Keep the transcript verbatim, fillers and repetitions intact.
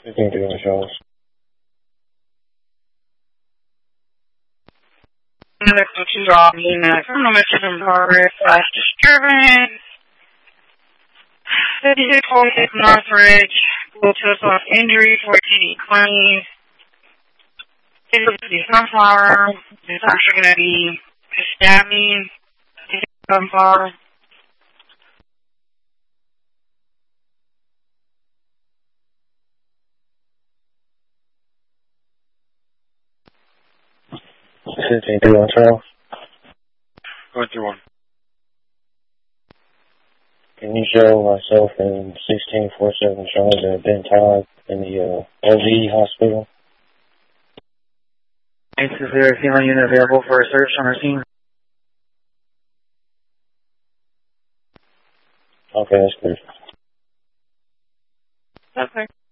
fifteen three on Charles. Medical two Robbie, criminal mischief in progress slash disturbance. fifty-six forty-six Northridge, full to soft injury for T D claims. fifty Sunflower, it's actually going to be stabbing. Sunflower. fifteen three on Charles. Going through one. Can you show myself and sixteen forty-seven Charles at Ben Todd in the uh, L V hospital? Is there a female unit available for a search on our scene? Okay, that's good. Okay.